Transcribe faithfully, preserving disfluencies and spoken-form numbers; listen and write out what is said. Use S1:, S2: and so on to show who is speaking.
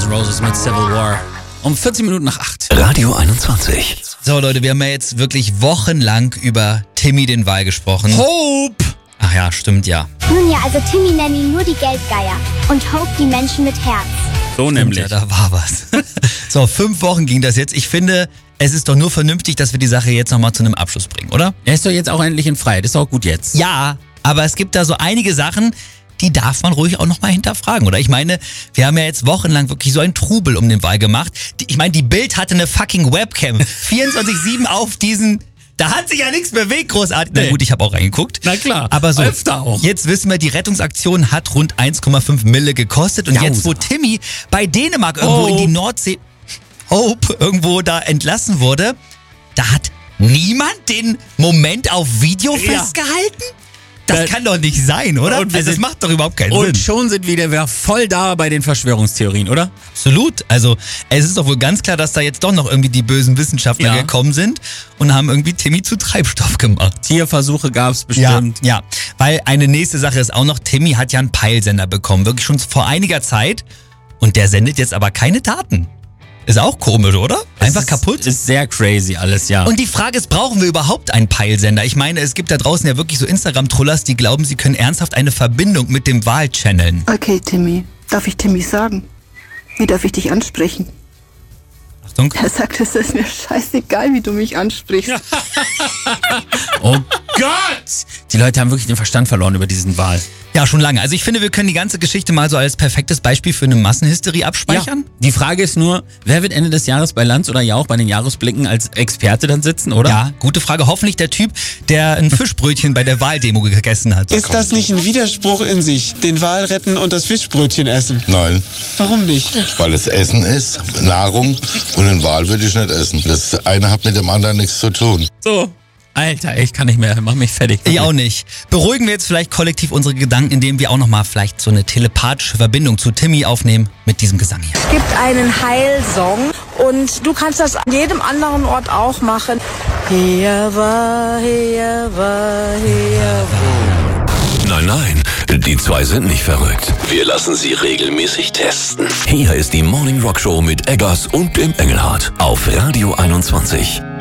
S1: Guns N' Roses mit Civil War. Um vierzehn Minuten nach acht.
S2: Radio einundzwanzig.
S3: So Leute, wir haben ja jetzt wirklich wochenlang über Timmy den Wal gesprochen.
S1: Hope!
S3: Ach ja, stimmt ja.
S4: Nun ja, also Timmy nennen ihn nur die Geldgeier und Hope die Menschen mit Herz.
S1: So nämlich.
S3: Ja, da war was. So, fünf Wochen ging das jetzt. Ich finde, es ist doch nur vernünftig, dass wir die Sache jetzt nochmal zu einem Abschluss bringen, oder?
S1: Er ist doch jetzt auch endlich in Freiheit. Ist doch auch gut jetzt.
S3: Ja, aber es gibt da so einige Sachen, die darf man ruhig auch nochmal hinterfragen, oder? Ich meine, wir haben ja jetzt wochenlang wirklich so einen Trubel um den Wal gemacht. Die, ich meine, die Bild hatte eine fucking Webcam. vierundzwanzig sieben auf diesen... Da hat sich ja nichts bewegt, großartig.
S1: Nee.
S3: Na gut, ich habe auch reingeguckt.
S1: Na klar,
S3: aber so,
S1: öfter auch.
S3: Jetzt wissen wir, die Rettungsaktion hat rund eins Komma fünf Mille gekostet. Und
S1: Jausa.
S3: jetzt, wo Timmy bei Dänemark irgendwo
S1: Hope.
S3: in die Nordsee, Hope, irgendwo da entlassen wurde, da hat niemand den Moment auf Video
S1: Ja.
S3: festgehalten? Das
S1: Da-
S3: kann doch nicht sein, oder?
S1: Und wir
S3: Also das
S1: sind-
S3: macht doch überhaupt keinen
S1: Und
S3: Sinn.
S1: schon sind wir wieder voll da bei den Verschwörungstheorien, oder?
S3: Absolut. Also es ist doch wohl ganz klar, dass da jetzt doch noch irgendwie die bösen Wissenschaftler
S1: Ja.
S3: gekommen sind und haben irgendwie Timmy zu Treibstoff gemacht.
S1: Tierversuche gab's bestimmt.
S3: Ja, ja, weil eine nächste Sache ist auch noch, Timmy hat ja einen Peilsender bekommen, wirklich schon vor einiger Zeit. Und der sendet jetzt aber keine Daten. Ist auch komisch, oder? Einfach
S1: Es
S3: kaputt.
S1: Ist, ist sehr crazy alles, ja.
S3: Und die Frage ist, brauchen wir überhaupt einen Peilsender? Ich meine, es gibt da draußen ja wirklich so Instagram-Trollers, die glauben, sie können ernsthaft eine Verbindung mit dem Wal channeln.
S5: Okay, Timmy. Darf ich Timmy sagen? Wie darf ich dich ansprechen?
S3: Achtung.
S5: Er sagt, es ist mir scheißegal, wie du mich ansprichst.
S1: Oh Gott! Die Leute haben wirklich den Verstand verloren über diesen Wal.
S3: Ja, schon lange. Also ich finde, wir können die ganze Geschichte mal so als perfektes Beispiel für eine Massenhysterie abspeichern.
S1: Die Frage ist nur, wer wird Ende des Jahres bei Lanz oder Jauch bei den Jahresblicken als Experte dann sitzen, oder?
S3: Ja, gute Frage. Hoffentlich der Typ, der ein Fischbrötchen bei der Waldemo gegessen hat.
S6: Ist das nicht ein Widerspruch in sich? Den Wal retten und das Fischbrötchen essen?
S7: Nein,
S6: Warum nicht?
S7: weil es Essen ist, Nahrung, und den Wal würde ich nicht essen. Das eine hat mit dem anderen nichts zu tun.
S1: So. Alter, ich kann nicht mehr. Mach mich fertig.
S3: Ich auch nicht. Beruhigen wir jetzt vielleicht kollektiv unsere Gedanken, indem wir auch nochmal vielleicht so eine telepathische Verbindung zu Timmy aufnehmen mit diesem Gesang hier.
S8: Es gibt einen Heilsong und du kannst das an jedem anderen Ort auch machen. Hier war, hier war, hier war.
S2: Nein, nein, die zwei sind nicht verrückt. Wir lassen sie regelmäßig testen. Hier ist die Morning Rock Show mit Eggers und dem Engelhardt auf Radio einundzwanzig.